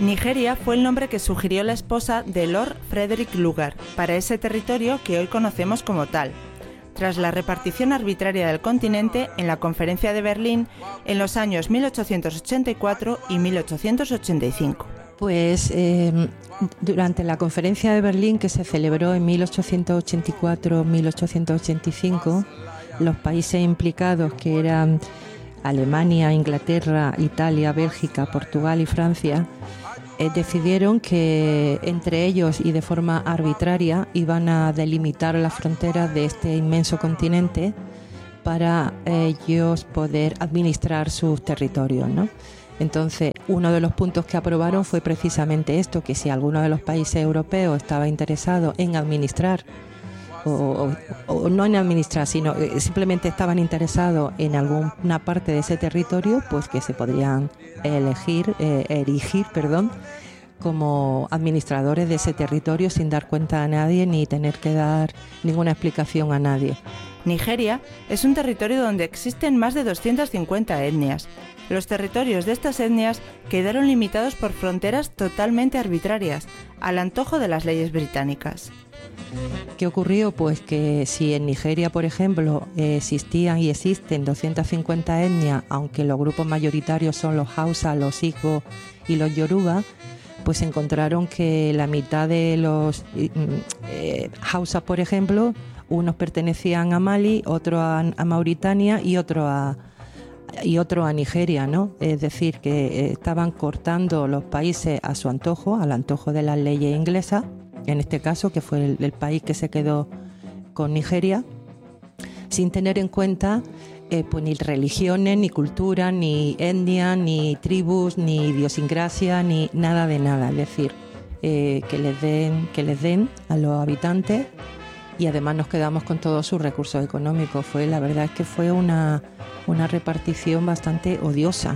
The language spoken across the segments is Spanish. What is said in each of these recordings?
Nigeria fue el nombre que sugirió la esposa de Lord Frederick Lugar para ese territorio que hoy conocemos como tal, tras la repartición arbitraria del continente en la Conferencia de Berlín en los años 1884 y 1885. Pues durante la Conferencia de Berlín, que se celebró en 1884-1885, los países implicados, que eran Alemania, Inglaterra, Italia, Bélgica, Portugal y Francia, decidieron que entre ellos y de forma arbitraria iban a delimitar las fronteras de este inmenso continente para ellos poder administrar sus territorios, ¿no? Entonces, uno de los puntos que aprobaron fue precisamente esto, que si alguno de los países europeos estaba interesado en administrar, o no en administrar, sino simplemente estaban interesados en alguna parte de ese territorio, pues que se podrían erigir como administradores de ese territorio sin dar cuenta a nadie ni tener que dar ninguna explicación a nadie. Nigeria es un territorio donde existen más de 250 etnias. Los territorios de estas etnias quedaron limitados por fronteras totalmente arbitrarias, al antojo de las leyes británicas. ¿Qué ocurrió? Pues que si en Nigeria, por ejemplo, existían y existen 250 etnias, aunque los grupos mayoritarios son los Hausa, los Igbo y los Yoruba, pues encontraron que la mitad de los Hausa, por ejemplo, unos pertenecían a Mali, otros a Mauritania y otro a Nigeria, ¿no? Es decir, que estaban cortando los países a su antojo, al antojo de las leyes inglesas, en este caso, que fue el país que se quedó con Nigeria, sin tener en cuenta pues ni religiones, ni cultura, ni etnia, ni tribus, ni idiosincrasia, ni nada de nada. Es decir, que les den a los habitantes, y además nos quedamos con todos sus recursos económicos. La verdad es que fue una repartición bastante odiosa.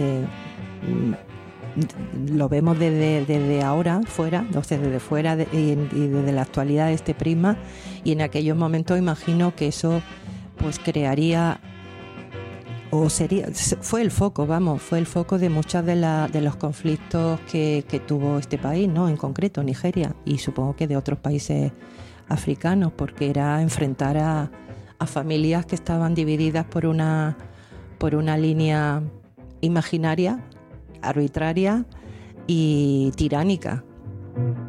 Lo vemos desde ahora fuera, o sea, desde fuera y desde la actualidad de este prisma, y en aquellos momentos imagino que eso pues crearía fue el foco de muchos de los conflictos que tuvo este país, ¿no? En concreto Nigeria, y supongo que de otros países africanos, porque era enfrentar a familias que estaban divididas por una línea imaginaria, arbitraria y tiránica.